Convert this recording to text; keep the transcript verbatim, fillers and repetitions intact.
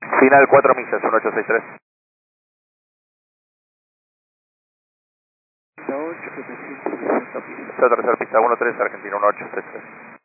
Final cuatro millas, uno ocho seis tres. ocho, setecientos sesenta pies. Tercera pista uno tres, Argentina uno ocho seis tres.